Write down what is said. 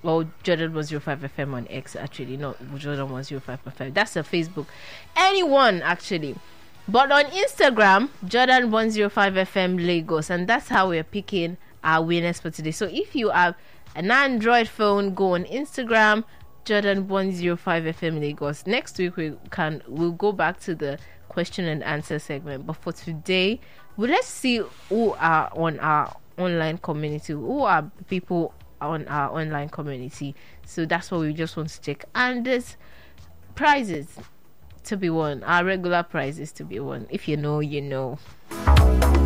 Well, Jordan 105 FM on X, actually, not Jordan 105 FM. That's a Facebook. Anyone, actually. But on Instagram, Jordan 105 FM Lagos. And that's how we're picking our winners for today. So if you have an Android phone, go on Instagram, Jordan 105 FM Lagos. Next week, we'll go back to the question and answer segment. But for today, let's see who are on our online community. Who are people on our online community? So that's what we just want to check. And there's prizes to be won, our regular prizes to be won. If you know, you know.